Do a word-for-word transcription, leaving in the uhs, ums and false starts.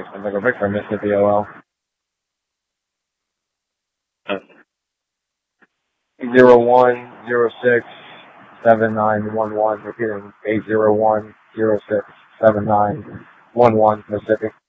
Echo Victor, Mississippi O L. Zero one zero six seven nine one one. Repeating eight zero one zero six seven nine one one Mississippi.